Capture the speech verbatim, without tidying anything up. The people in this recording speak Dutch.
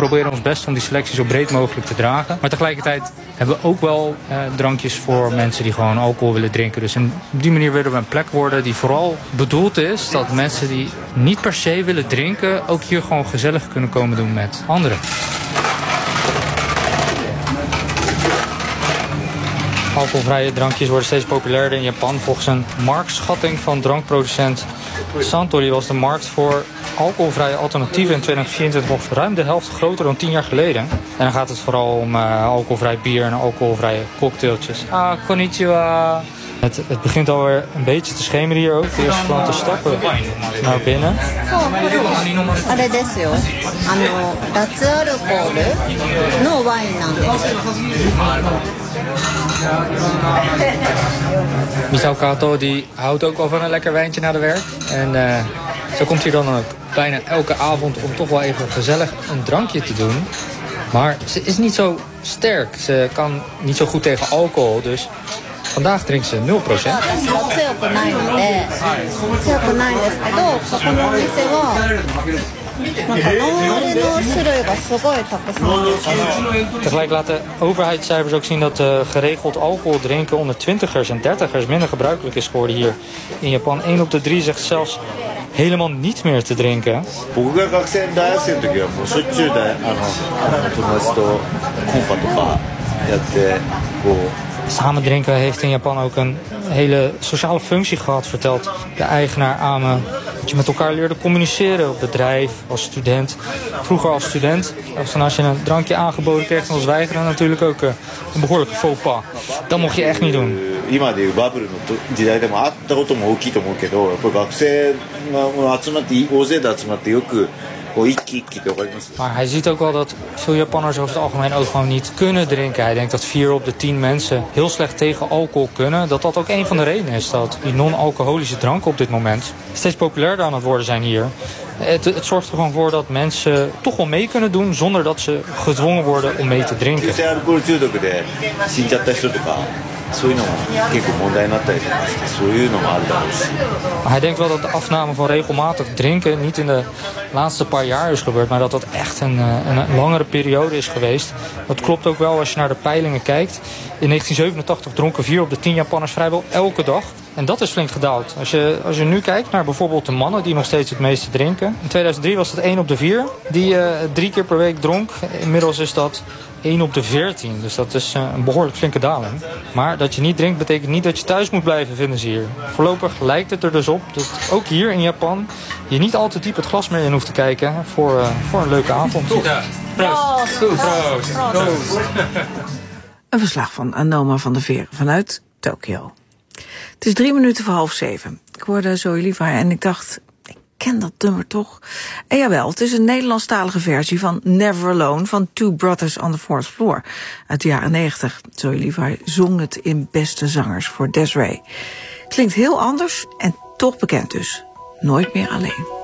proberen ons best om die selectie zo breed mogelijk te dragen. Maar tegelijkertijd hebben we ook wel eh, drankjes voor mensen die gewoon alcohol willen drinken. Dus en op die manier willen we een plek worden die vooral bedoeld is dat mensen die niet per se willen drinken ook hier gewoon gezellig kunnen komen doen met anderen. Alcoholvrije drankjes worden steeds populairder in Japan. Volgens een marktschatting van drankproducent Suntory was de markt voor alcoholvrije alternatieven in tweeduizend vierentwintig nog ruim de helft groter dan tien jaar geleden. En dan gaat het vooral om uh, alcoholvrij bier en alcoholvrije cocktailtjes. Ah, konnichiwa. Het, het begint alweer een beetje te schemeren hier ook. De eerste klanten stappen naar binnen. Misao Kato die houdt ook wel van een lekker wijntje na de werk. En uh, zo komt hij dan ook bijna elke avond om toch wel even gezellig een drankje te doen. Maar ze is niet zo sterk. Ze kan niet zo goed tegen alcohol, dus vandaag drinkt ze nul procent. Tegelijk laten overheidscijfers ook zien dat uh, geregeld alcohol drinken onder twintigers en dertigers minder gebruikelijk is geworden hier in Japan. één op de drie zegt zelfs helemaal niet meer te drinken. Samen drinken heeft in Japan ook een hele sociale functie gehad, vertelt de eigenaar Ame. Dat je met elkaar leerde communiceren op bedrijf, als student. Vroeger als student, als je een drankje aangeboden kreeg, dan was weigeren natuurlijk ook een behoorlijke faux pas. Dat mocht je echt niet doen. Maar hij ziet ook wel dat veel Japanners over het algemeen ook gewoon niet kunnen drinken. Hij denkt dat vier op de tien mensen heel slecht tegen alcohol kunnen. Dat dat ook een van de redenen is dat die non-alcoholische dranken op dit moment steeds populairder aan het worden zijn hier. Het, het zorgt er gewoon voor dat mensen toch wel mee kunnen doen zonder dat ze gedwongen worden om mee te drinken. Maar hij denkt wel dat de afname van regelmatig drinken niet in de laatste paar jaar is gebeurd, maar dat dat echt een, een langere periode is geweest. Dat klopt ook wel als je naar de peilingen kijkt. In negentien zevenentachtig dronken vier op de tien Japanners vrijwel elke dag. En dat is flink gedaald. Als je, als je nu kijkt naar bijvoorbeeld de mannen die nog steeds het meeste drinken. In tweeduizend drie was het één op de vier die uh, drie keer per week dronk. Inmiddels is dat één op de veertien. Dus dat is uh, een behoorlijk flinke daling. Maar dat je niet drinkt betekent niet dat je thuis moet blijven, vinden ze hier. Voorlopig lijkt het er dus op dat ook hier in Japan je niet al te diep het glas meer in hoeft te kijken voor, uh, voor een leuke avond. Ja. Proost. Proost. Proost. Proost. Een verslag van Anoma van der Veer vanuit Tokio. Het is drie minuten voor half zeven. Ik hoorde Zoe Levi en ik dacht, ik ken dat nummer toch? En jawel, het is een Nederlandstalige versie van Never Alone van Two Brothers on the Fourth Floor uit de jaren negentig. Zoe Levi zong het in Beste Zangers voor Desiree. Klinkt heel anders en toch bekend dus. Nooit meer alleen.